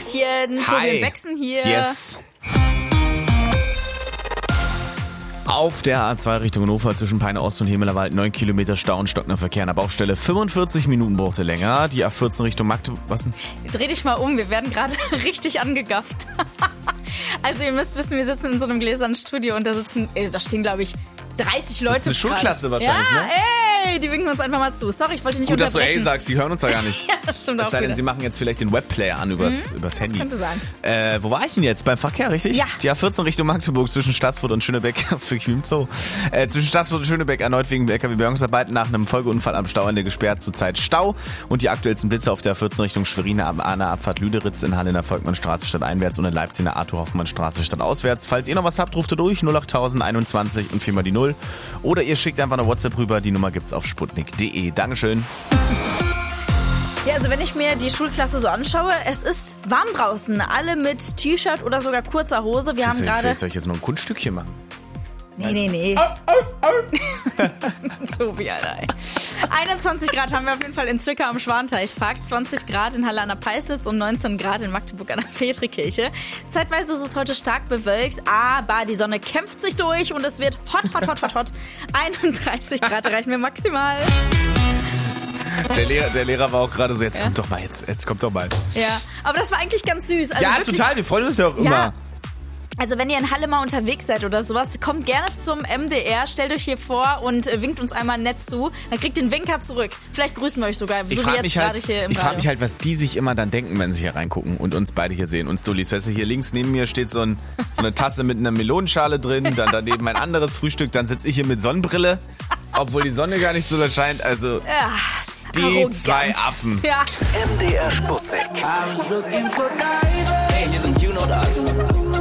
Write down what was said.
Hallöchen, Tobi Wechsen hier. Yes. Auf der A2 Richtung Hannover zwischen Peine Ost und Hemelerwald 9 Kilometer Stau und stockender Verkehr an der Baustelle. 45 Minuten brauchte länger. Die A14 Richtung Magdeburg. Was denn? Dreh dich mal um, wir werden gerade richtig angegafft. Also ihr müsst wissen, wir sitzen in so einem gläsernen Studio und da stehen glaube ich 30 Leute. Das ist eine Schulklasse wahrscheinlich, ja, ne? Ey, die winken uns einfach mal zu. Sorry, ich wollte dich nicht Gut, dass du unterbrechen. sagst, die hören uns da gar nicht. Ja, das stimmt auch Es sei denn, wieder. sie machen jetzt vielleicht den Webplayer an übers Handy. Das könnte sein. Wo war ich denn jetzt? Beim Verkehr, richtig? Ja. Die A14 Richtung Magdeburg zwischen Stassfurt und Schönebeck. Das ist wirklich wie im Zoo. Zwischen Stassfurt und Schönebeck erneut wegen LKW-Bergungsarbeiten nach einem Folgeunfall am Stauende gesperrt. Zurzeit Stau. Und die aktuellsten Blitze auf der A14 Richtung Schwerin ab Ahner Abfahrt Lüderitz in Halle in der Volkmannstraße stadteinwärts und in Leipzig in der Arthur-Hoffmann-Straße stadtauswärts. Falls ihr noch was habt, ruft ihr durch 08021 und 4 mal die 0. Oder ihr schickt einfach eine WhatsApp rüber. Die Nummer gibt's auf sputnik.de. Dankeschön. Ja, also wenn ich mir die Schulklasse so anschaue, es ist warm draußen. Alle mit T-Shirt oder sogar kurzer Hose. Wir haben gerade... Soll ich jetzt noch ein Kunststückchen machen? Nee. Tobi, Alter, ey. 21 Grad haben wir auf jeden Fall in Zwickau am Schwanteichpark, 20 Grad in Halle an der Peißnitz und 19 Grad in Magdeburg an der Petrikirche. Zeitweise ist es heute stark bewölkt, aber die Sonne kämpft sich durch und es wird hot. 31 Grad erreichen wir maximal. Der Lehrer war auch gerade so, jetzt kommt doch mal, jetzt kommt doch mal. Ja, aber das war eigentlich ganz süß. Also Ja, wirklich, total, wir freuen uns ja auch immer. Ja. Also wenn ihr in Halle mal unterwegs seid oder sowas, kommt gerne zum MDR, stellt euch hier vor und winkt uns einmal nett zu. Dann kriegt ihr den Winker zurück. Vielleicht grüßen wir euch sogar, so wie jetzt gerade hier im Ich frage Radio. mich halt, was die sich immer dann denken, wenn sie hier reingucken und uns beide hier sehen. Uns Dullis. Weißt du, hier links neben mir steht so eine Tasse mit einer Melonenschale drin, dann daneben ein anderes Frühstück, dann sitze ich hier mit Sonnenbrille, obwohl die Sonne gar nicht so scheint. Also Ja, die arrogant. zwei Affen. Ja. MDR Sputnik. Hey, hier sind You Know Das.